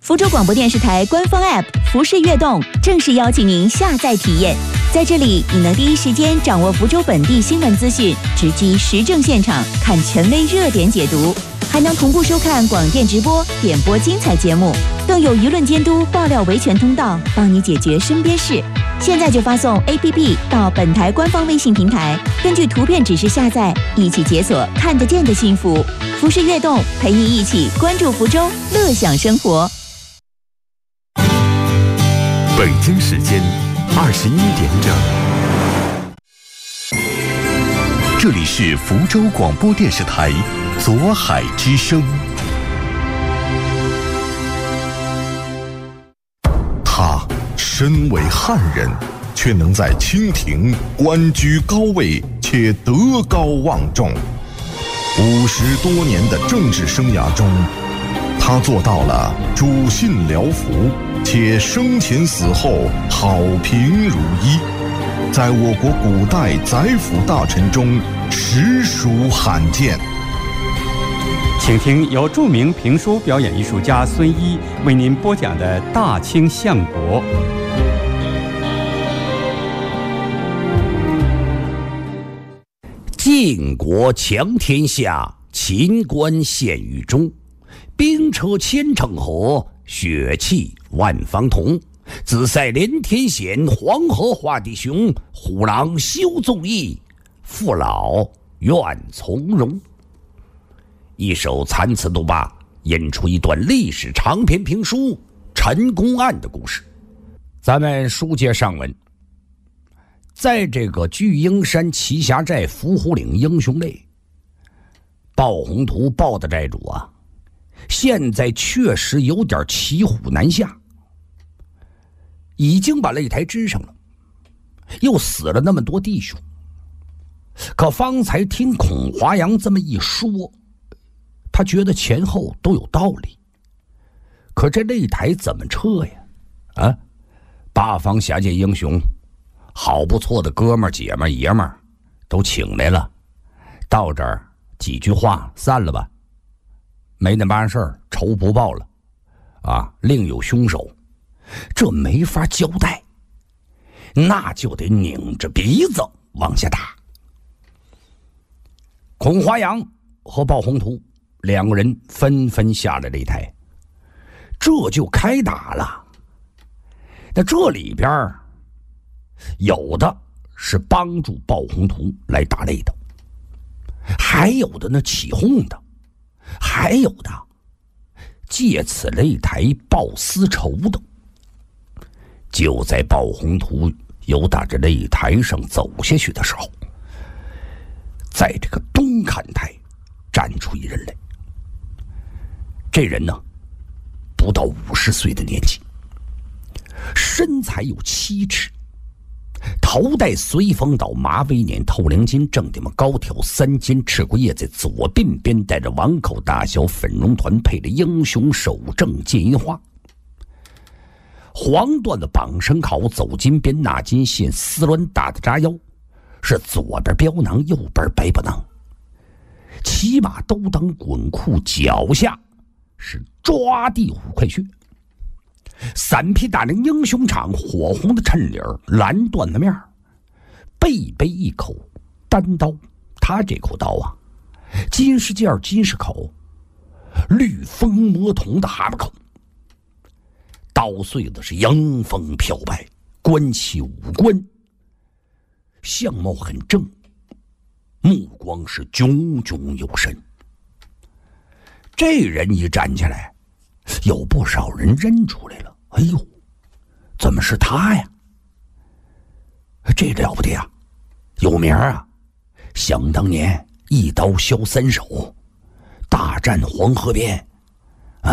福州广播电视台官方 App 福视悦动正式邀请您下载体验。在这里，你能第一时间掌握福州本地新闻资讯，直击时政现场，看权威热点解读，还能同步收看广电直播、点播精彩节目，更有舆论监督、爆料维权通道，帮你解决身边事。现在就发送 APP 到本台官方微信平台，根据图片指示下载，一起解锁看得见的幸福。福视悦动陪你一起关注福州，乐享生活。 北京时间21点整，这里是福州广播电视台左海之声。他身为汉人，却能在清廷官居高位且德高望重。50多年的政治生涯中，他做到了主信僚服，且生前死后好评如一，在我国古代宰辅大臣中实属罕见。 请听由著名评书表演艺术家孙一为您播讲的《大清相国》。 晋国强天下，秦关陷于中。兵车千乘河，血气万方同。子塞连天险，黄河化地雄。虎狼休纵义，父老愿从容。一首残词都罢，引出一段历史长篇评书《陈公案》的故事。咱们书接上文，在这个巨鹰山栖霞寨伏虎岭英雄类，鲍宏图鲍的寨主啊，现在确实有点骑虎难下，已经把擂台支上了，又死了那么多弟兄。可方才听孔华阳这么一说，他觉得前后都有道理。可这擂台怎么撤呀？啊，八方侠界英雄，好不错的哥们儿、姐们儿、爷们儿都请来了，到这儿几句话散了吧，没那办事儿，仇不报了啊，另有凶手，这没法交代，那就得拧着鼻子往下打。孔华阳和鲍宏图两个人纷纷下了擂台，这就开打了。那这里边有的是帮助鲍宏图来打擂的，还有的呢起哄的，还有的借此擂台报私仇的。就在鲍宏图由打着擂台上走下去的时候，在这个东看台站出一人来。这人呢不到50岁的年纪，身材有7尺，头戴随风倒马尾捻透灵巾，正顶么高挑3斤赤骨叶，在左鬓边带着碗口大小粉绒团，配着英雄手正金银花。黄缎的绑绳铐，走金边纳金线，丝鸾大的扎腰，是左边标囊，右边白布囊。骑马兜裆滚裤，脚下是抓地5块穴。3匹大领英雄场，火红的衬领，蓝缎的面，背背一口单刀。他这口刀啊，金是剑，金是口，绿锋魔铜的蛤蟆口，刀穗子是迎风飘摆，观其五官，相貌很正，目光是炯炯有神。这人一站起来，有不少人认出来了。哎呦，怎么是他呀？这了不得啊，有名啊！想当年一刀削3手，大战黄河边，